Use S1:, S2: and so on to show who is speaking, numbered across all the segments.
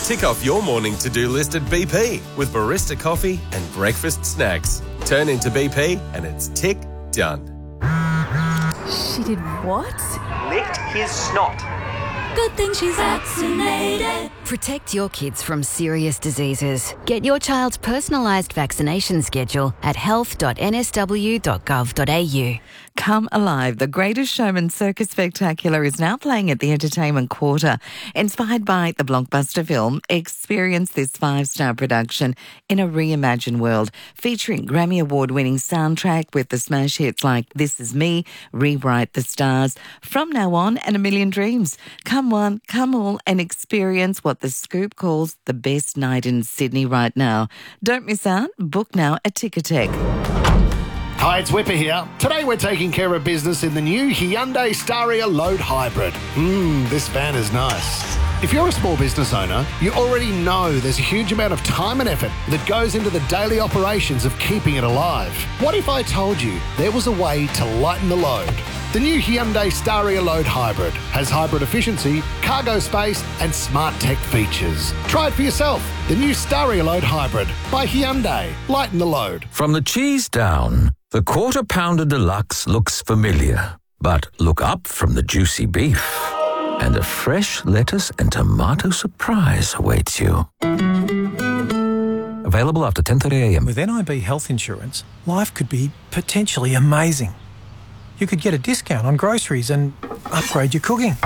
S1: Tick off your morning to-do list at BP with barista coffee and breakfast snacks. Turn into BP and it's tick done.
S2: She did what?
S3: Licked his snot.
S4: Good thing she's vaccinated.
S5: Protect your kids from serious diseases. Get your child's personalised vaccination schedule at health.nsw.gov.au.
S6: Come Alive, the Greatest Showman Circus Spectacular is now playing at the Entertainment Quarter. Inspired by the blockbuster film, experience this 5-star production in a reimagined world featuring Grammy Award-winning soundtrack with the smash hits like This Is Me, Rewrite the Stars, From Now On and A Million Dreams. Come one, come all and experience what the Scoop calls the best night in Sydney right now. Don't miss out. Book now at Ticketek.
S7: Hi, it's Whipper here. Today we're taking care of business in the new Hyundai Staria Load Hybrid. This van is nice. If you're a small business owner, you already know there's a huge amount of time and effort that goes into the daily operations of keeping it alive. What if I told you there was a way to lighten the load? The new Hyundai Staria Load Hybrid has hybrid efficiency, cargo space and smart tech features. Try it for yourself. The new Staria Load Hybrid by Hyundai. Lighten the load.
S8: From the cheese down, the Quarter Pounder Deluxe looks familiar. But look up from the juicy beef, and a fresh lettuce and tomato surprise awaits you. Available after 10:30am.
S9: With NIB Health Insurance, life could be potentially amazing. You could get a discount on groceries and upgrade your cooking.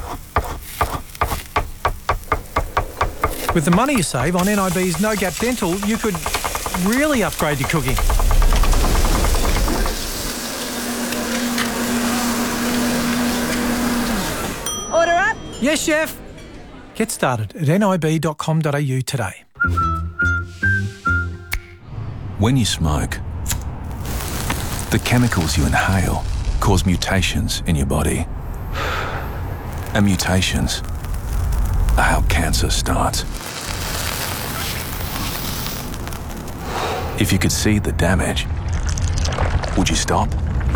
S9: With the money you save on NIB's No Gap Dental, you could really upgrade your cooking.
S2: Order up.
S9: Yes, chef. Get started at nib.com.au today.
S10: When you smoke, the chemicals you inhale cause mutations in your body. And mutations are how cancer starts. If you could see the damage, would you stop?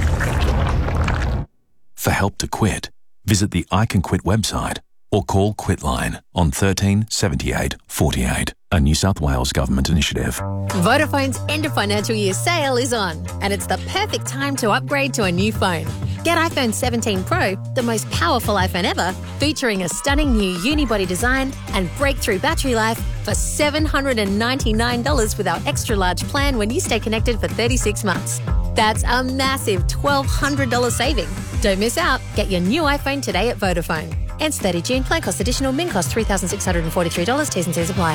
S10: For help to quit, visit the I Can Quit website or call Quitline on 13 78 48, a New South Wales government initiative.
S11: Vodafone's end of financial year sale is on, and it's the perfect time to upgrade to a new phone. Get iPhone 17 Pro, the most powerful iPhone ever, featuring a stunning new unibody design and breakthrough battery life for $799 with our extra large plan when you stay connected for 36 months. That's a massive $1,200 saving. Don't miss out. Get your new iPhone today at Vodafone. Ends 30 June. Plan cost additional. Min cost $3,643. T's and C's apply.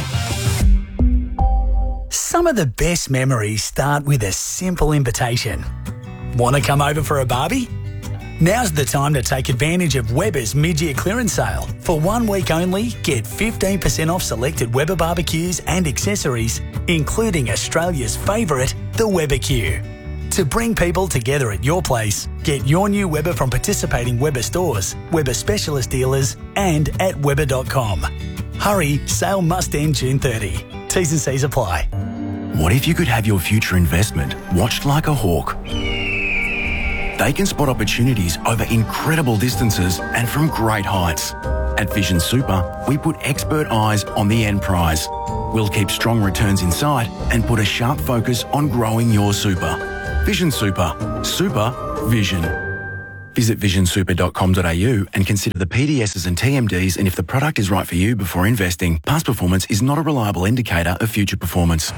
S12: Some of the best memories start with a simple invitation. Want to come over for a barbie? Now's the time to take advantage of Weber's mid-year clearance sale. For 1 week only, get 15% off selected Weber barbecues and accessories, including Australia's favourite, the Weber Q. To bring people together at your place, get your new Weber from participating Weber stores, Weber specialist dealers and at Weber.com. Hurry, sale must end June 30. T's and C's apply.
S13: What if you could have your future investment watched like a hawk? They can spot opportunities over incredible distances and from great heights. At Vision Super, we put expert eyes on the end prize. We'll keep strong returns in sight and put a sharp focus on growing your super. Vision Super. Super Vision. Visit visionsuper.com.au and consider the PDSs and TMDs and if the product is right for you before investing. Past performance is not a reliable indicator of future performance.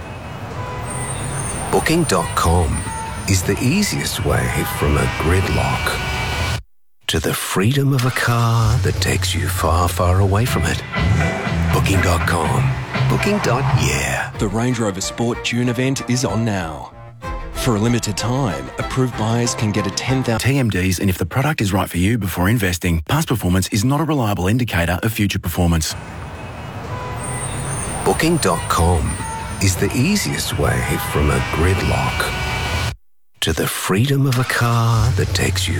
S14: Booking.com is the easiest way from a gridlock to the freedom of a car that takes you far, far away from it. Booking.com. Booking.yeah.
S15: The Range Rover Sport June event is on now. For a limited time, approved buyers can get a $10,000
S13: TMDs and if the product is right for you before investing. Past performance is not a reliable indicator of future performance.
S14: Booking.com is the easiest way from a gridlock to the freedom of a car that takes you